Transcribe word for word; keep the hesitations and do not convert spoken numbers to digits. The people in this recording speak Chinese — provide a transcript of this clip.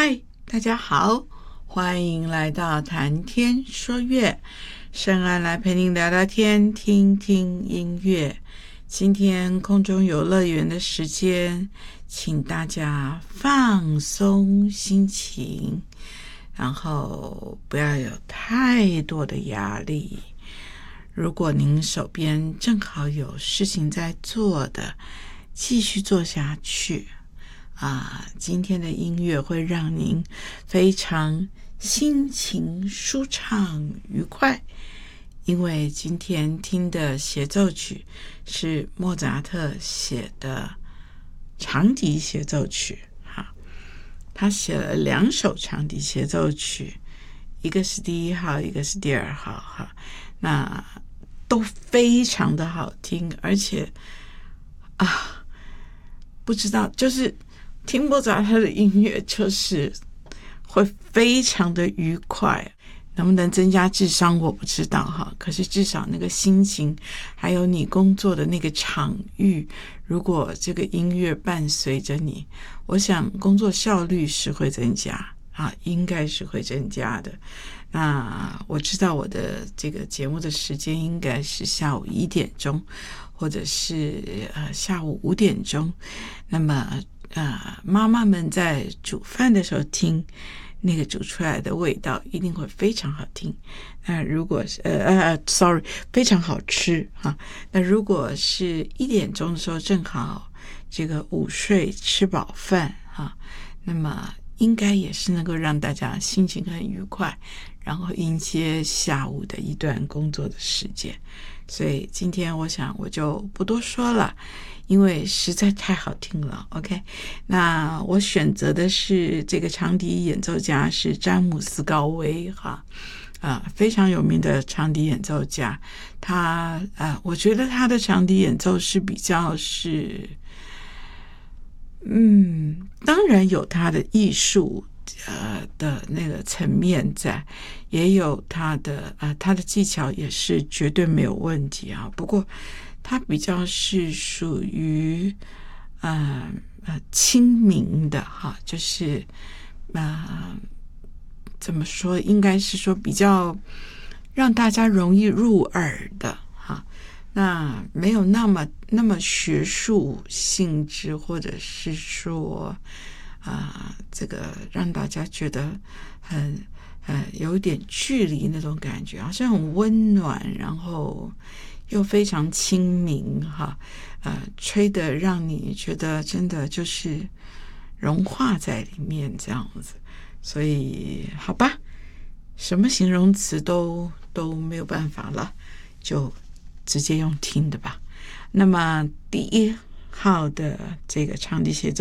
嗨，大家好，欢迎来到谈天说乐，圣安来陪您聊聊天，听听音乐。今天空中游乐园的时间，请大家放松心情，然后不要有太多的压力。如果您手边正好有事情在做的，继续做下去啊！今天的音乐会让您非常心情舒畅愉快，因为今天听的协奏曲是莫扎特写的长笛协奏曲。哈，他写了两首长笛协奏曲，一个是第一号，一个是第二号。哈，那都非常的好听，而且啊，不知道就是听莫扎特的音乐就是会非常的愉快，能不能增加智商我不知道哈，可是至少那个心情还有你工作的那个场域，如果这个音乐伴随着你，我想工作效率是会增加啊，应该是会增加的。那我知道我的这个节目的时间应该是下午一点钟，或者是呃下午五点钟。那么呃妈妈们在煮饭的时候听，那个煮出来的味道一定会非常好听。那如果是呃呃 sorry 非常好吃哈。那如果是一点钟的时候，正好这个午睡吃饱饭哈，那么应该也是能够让大家心情很愉快，然后迎接下午的一段工作的时间。所以今天我想我就不多说了，因为实在太好听了。 OK， 那我选择的是这个长笛演奏家是詹姆斯高威哈，啊，非常有名的长笛演奏家。他啊，我觉得他的长笛演奏是比较是嗯，当然有他的艺术呃的那个层面在，也有他的呃他的技巧也是绝对没有问题啊。不过他比较是属于呃呃亲民的哈，就是呃怎么说，应该是说比较让大家容易入耳的哈。那没有那么那么学术性质，或者是说啊、呃，这个让大家觉得很呃有点距离那种感觉，好像很温暖，然后又非常亲民哈，呃，吹得让你觉得真的就是融化在里面这样子。所以好吧，什么形容词都都没有办法了，就直接用听的吧。那么第一号的这个长笛协奏